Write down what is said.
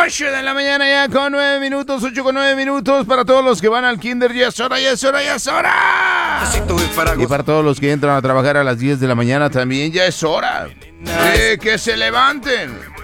8 de la mañana ya con 9 minutos, 8 con 9 minutos. Para todos los que van al kinder, ya es hora, ya es hora, ya es hora. Y para todos los que entran a trabajar a las 10 de la mañana también, ya es hora. Que se levanten.